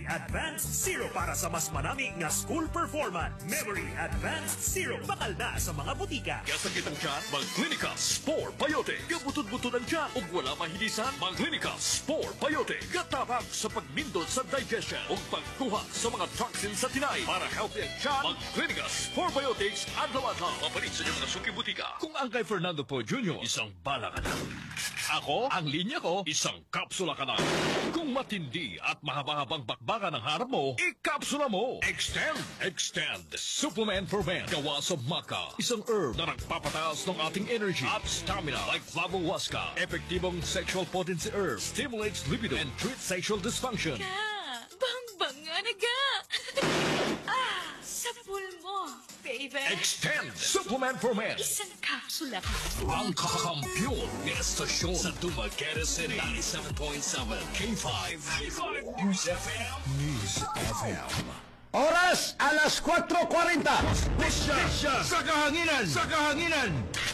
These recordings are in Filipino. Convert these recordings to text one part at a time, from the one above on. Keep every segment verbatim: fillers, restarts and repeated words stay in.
Memory Advanced Zero para sa mas manami nga school performance. Memory Advanced Zero bakal na sa mga butika. Kasakit ang tiyan, mag-Clinica Spore Biotic. Kabutod-butod ang tiyan ug wala mahilisan, mag-Clinica Spore Biotic. Katabang sa pagmindot sa digestion ug pagkuha sa mga toxins sa tinay. Para healthy ang tiyan, mag-Clinica Spore Biotics adlaw-adlaw. Mapalit sa inyong mga suki butika. Kung ang kay Fernando po Junior, isang bala ka na. Ako, ang linya ko, isang kapsula ka na. Kung matindi at mahaba-habang bakbaka ng harap mo, ikapsula mo. Extend, Extend. Supplement for men. Gawa sa maca. Isang herb na nagpapataas ng ating energy at stamina like Flavohuasca. Epektibong sexual potency herb. Stimulates libido and treats sexual dysfunction. Ka, bang-bang nga na ga. Ah, sa pool mo, baby. Extend. Supplement for men. Isang kapsula ka. Ang kakampyon ni estasyon sa Dumaguete City. ninety-seven point seven K five. K five News F M. News F M. Oras, alas kwatro kwarenta. Pisya sa kahanginan. Sa kahanginan.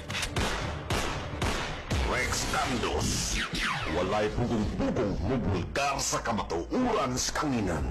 Rex Candos. Walay pugong-pugong mubulgar sa kamatuuran sa kanginan.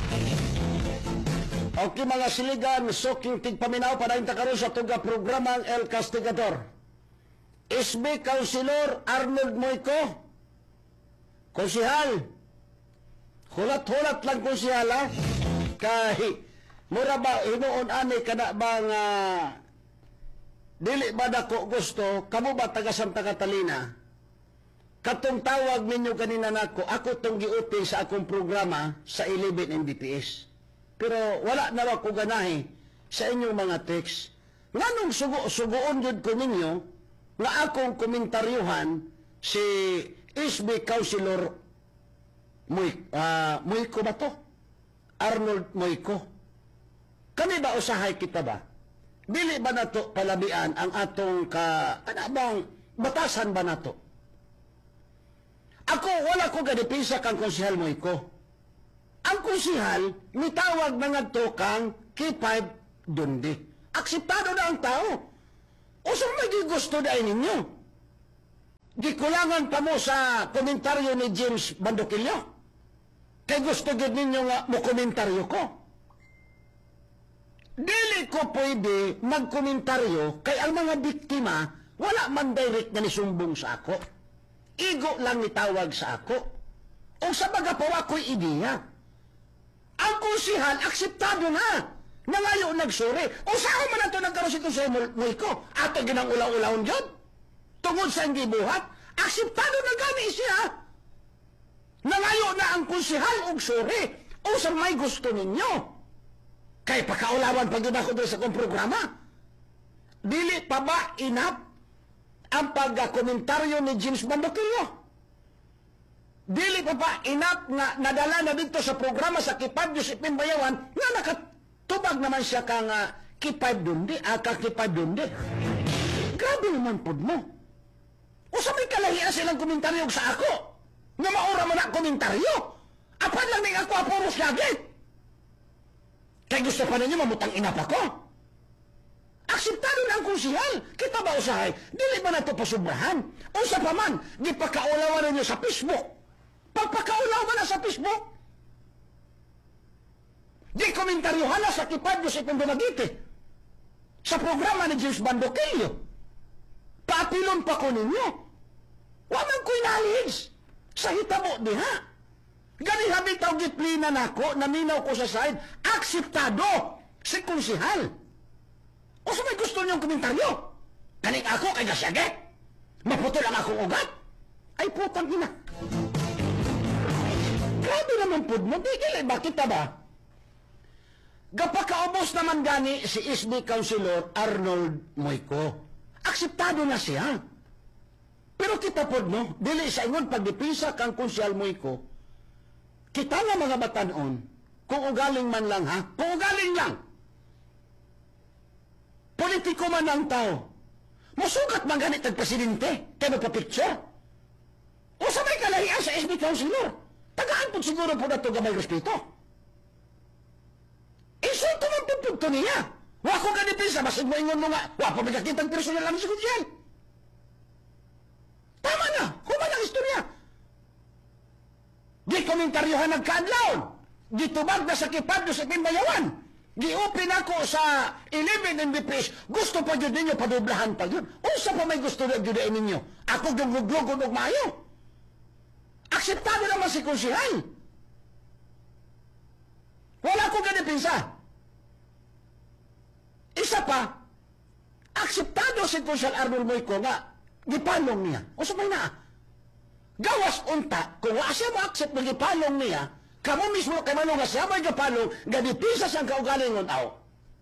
Okay mga siligan, soking tigpaminaw pa rin takaroon sa tuga programang El Castigador. S B Councilor Arnold Moico, konsihal, hulat-hulat lang konsihal ha, kay mura ba hinuon ani kana bang uh, dili ba dako gusto, kamo ba taga Santa Catalina? Katong tawag ninyo kanina nako, ako tong giuting sa akong programa sa eleven N D P S. Pero wala na ako ganahi sa inyong mga text. Nganong sugo-sugoon jud ko ninyo nga akong komentaryuhan si S B Councilor Moy, uh, Moico ba to? Arnold Moico. Kami ba usahay kita ba? Dili ba na to palabian ang atong ka... Ano bang batasan ba na to? Ako, wala ko gadipisa kang konsihal Moico. Ang konsihal, mitawag na nga to kang K five Dundi. Akseptado na ang tao. O sa may gusto dahil ninyo? Gikulangan pa mo sa komentaryo ni James Bandokilyo. Kay gusto gid ninyo nga mo komentaryo ko. Dili ko pwede magkomentaryo kay ang mga biktima wala man direct na nisumbong sa ako. Igo lang nitawag sa ako. O sa baga pa ako'y ideya. Ang konsihal, akseptado na. Nangayo nagsuri. O saan man ito nagkaroon si Konsihal Moico? Ato ginang ulaw-ulawon dyan. Tungod sa hindi buhat, akseptado na gani siya. Nangayo na ang konsihal og suri. O sa may gusto ninyo. Kay pakaulawan pag yun ako doon sa kong programa. Dili pa ba inap ang pagkomentaryo ni James Bandokilyo? Dili pa pa inap nga nadala na dito sa programa sa Kipad Josephine Bayawan nga nakatubag naman siya kang uh, Kipad Dundi, ah, ka Kipad Dundi. Grabe naman po mo. O sa may kalahian silang komentaryo sa ako nga maura mo na komentaryo. Apan lang ning ako apuros lagi. Kaya gusto pa ninyo mamutang inap ako. Akseptado na ang konsihal. Kita ba usahay? Dili ba na ito pasubrahan? O sa paman, di pa kaulawan ninyo sa Facebook. Pagpakaulaw ba na sa Facebook? Di komentaryohan na sa Kipad Josephine Dumaguete. Sa programa ni James Bandokilyo. Paapilon pa ko ninyo. Waman ko'y knowledge. Sa hitabo diha. Gani habi tawag giplina na ko, naminaw ko sa side, akseptado si konsihal. O sa may gusto niyong komentaryo? Kaning ako kay gasyagit? Maputol ang akong ugat? Ay putang ina. Grabe naman po mo, di kailan ba kita ba? Gapakaubos naman gani si S B Councilor Arnold Moico. Akseptado na siya. Pero kita po mo, dili sa ingon pagdipisa kang Konsihal Moico, kita nga mga batanon, kung ugaling man lang ha, kung ugaling lang. Politiko man ang tao. Masukat man ganit ang presidente, kaya magpa-picture. O sa may kalahian sa S B Councilor. Tagaan po siguro po na ito gamay respeto. Insulto man po po niya. Wako ka ni Pisa, masig mo ingon mo nga, wako magkakitang personal lang sa kutsyan. Tama na, human ang istorya. Di komentaryohan nagkaadlaon. gitubag na sa kipad sa Timbayawan. Gi-open ako sa eleven M V Ps. Gusto pa yun ninyo, padublahan pa yun. Unsa pa may gusto na yun ninyo? Ako guguglugon og maayo. Akseptado naman si konsihal. Wala ko ganit pinsa. Isa pa, akseptado si konsihal Arnold Moico nga, gipalong niya. O sabay na, gawas unta, kung wa siya ma-accept na gipalong niya, kamo mismo kay manong nga siya may gipalong, gadipisa siyang kaugalingon aw.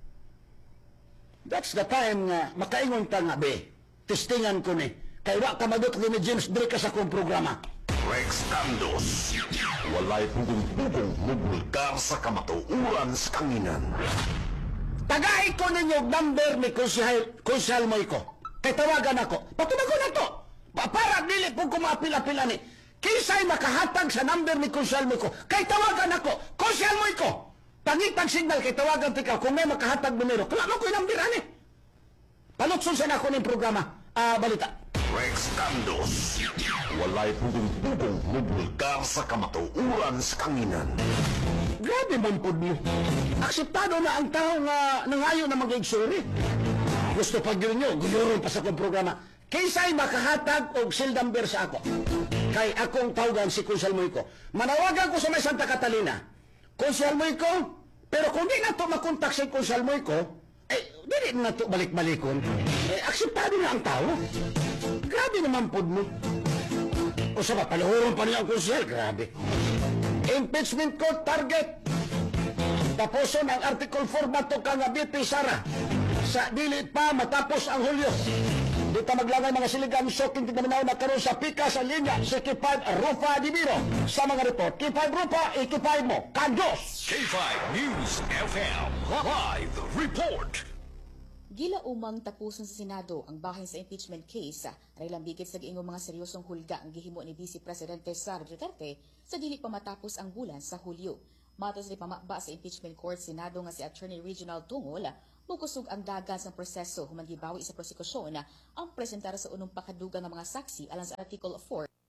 That's the time nga, makaingon ta nga, be, testingan ko ni, kay wa ka madot ni James Drake sa akong programa. Rex Candos. Walay pugong-pugong mubulkar sa kamatuuran sa kanginan. Tagay ko ninyo number ni Konsihal, Konsihal Moico. Kay tawagan ako. Patunago na to. Pa- Para dili po kumapila-pila ni. Kisay makahatag sa number ni Konsihal Moico. Kay tawagan ako. Konsihal Moico. Pangitag signal kay tawagan tikaw. Kung may makahatag numero. Kala mo ko yung number, ani. Palutson sa na ako ng programa. Ah, balita. Rex Candos. Walay pugong-pugong mubulkar sa kamatuuran sa kanginan. Grabe man po mo. Akseptado na ang tao nga nangayo na mag-igsuri. Gusto pag yun nyo, guluron pa sa akong programa. Kaysa'y makahatag og silnumber sa ako. Kay akong tawagan si Konsihal Moico. Manawagan ko sa may Santa Catalina. Konsihal Moico, pero kung di na to makontak si Konsihal Moico, eh, di na to balik-balikon. Eh, akseptado na ang tao. Grabe naman po mo. O sa ba, palahuron pa niya ang konsihal. Grabe. Impeachment court target. Taposon ang Article four bato kang B P Sara. Sa dili pa matapos ang Hulyo. Di pa maglangay mga siligang soking tignaminaw na karoon sa pika sa linya si K five Rufa Diviro. Sa mga report, K five Rufa, eh, K five mo. Kandos! K five News F M Live Report. Gila umang tapuson sa Senado ang bahin sa impeachment case aray lambigit sa giingong mga seryosong hulga ang gihimo ni Vice Presidente Sara Duterte sa dili pa matapos ang bulan sa Hulyo. Matos ni pamaba sa impeachment court Senado nga si Attorney Reginald Tungol, mukusog ang dagan sa proseso human gibawi sa prosekusyon ang presentar sa unong pakadugang ng mga saksi alang sa Article four